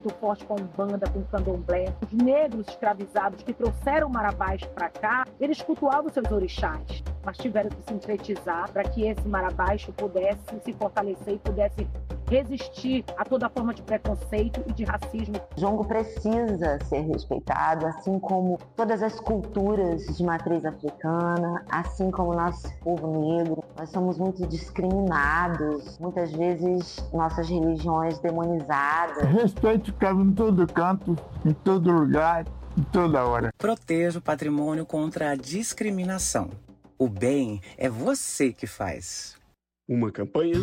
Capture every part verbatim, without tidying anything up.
forte com Umbanda, com Candomblé. Os negros escravizados que trouxeram Marabás para cá, eles cultuavam seus orixás, mas tiveram que sintetizar para que esse Marabás pudesse se fortalecer e pudesse resistir a toda forma de preconceito e de racismo. Jongo precisa ser respeitado, assim como todas as culturas de matriz africana, assim como o nosso povo negro. Nós somos muito discriminados, muitas vezes nossas religiões demonizadas. Respeito cabe em todo canto, em todo lugar, em toda hora. Proteja o patrimônio contra a discriminação. O bem é você que faz. Uma campanha...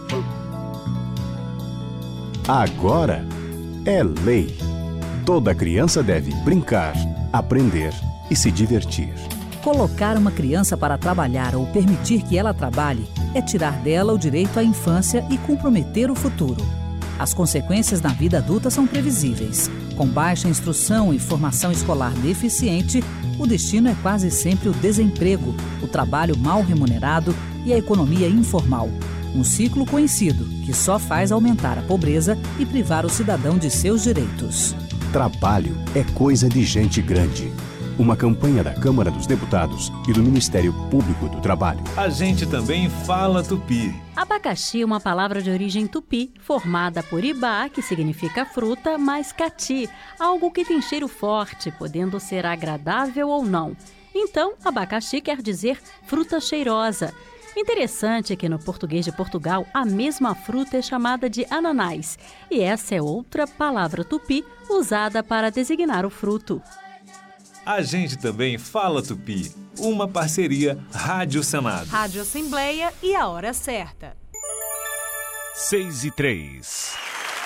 Agora é lei. Toda criança deve brincar, aprender e se divertir. Colocar uma criança para trabalhar ou permitir que ela trabalhe é tirar dela o direito à infância e comprometer o futuro. As consequências na vida adulta são previsíveis. Com baixa instrução e formação escolar deficiente, o destino é quase sempre o desemprego, o trabalho mal remunerado e a economia informal. Um ciclo conhecido que só faz aumentar a pobreza e privar o cidadão de seus direitos. Trabalho é coisa de gente grande. Uma campanha da Câmara dos Deputados e do Ministério Público do Trabalho. A gente também fala tupi. Abacaxi é uma palavra de origem tupi, formada por ibá, que significa fruta, mais cati, algo que tem cheiro forte, podendo ser agradável ou não. Então, abacaxi quer dizer fruta cheirosa. Interessante que no português de Portugal a mesma fruta é chamada de ananás, e essa é outra palavra tupi usada para designar o fruto. A gente também fala tupi, uma parceria Rádio Senado. Rádio Assembleia e a hora certa. seis e três.